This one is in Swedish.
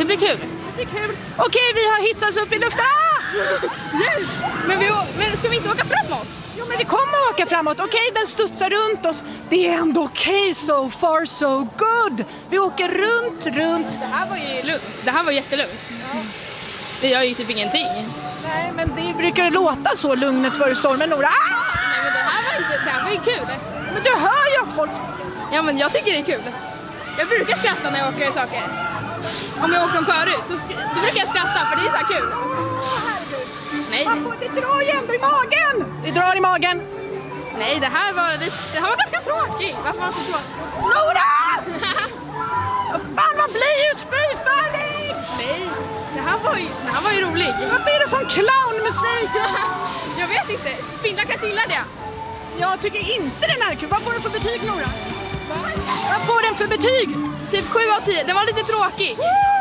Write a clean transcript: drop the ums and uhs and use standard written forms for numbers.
blir kul. Okej, vi har hittats upp i luften. Yes. Men ska vi inte åka framåt? Jo, men vi kommer att åka framåt. Okej, den studsar runt oss. Det är ändå okej, so far so good. Vi åker runt. Det här var ju lugnt. Det här var jättelugnt. Det gör ju typ ingenting. Nej, men det brukar låta så lugnet före stormen, Nora. Nej, men det här var ju kul. Men du hör ju att folk... Ja, men jag tycker det är kul. Jag brukar skratta när jag åker saker. Om jag åkt dem förut så då brukar jag skratta för det är så här kul. Nej. Det drar ju ändå i magen. Det drar i magen. Nej, det här var ganska tråkigt. Varför var det så tråkigt? Nora! Fan, man blir ju spyfärdig! Nej, det här var ju roligt. Varför är det sån clownmusik? Jag vet inte. Spindlar kanske gillar det. Jag tycker inte den här är kul. Vad får du för betyg, Nora? Vad får den för betyg? Typ 7 av 10. Den var lite tråkig.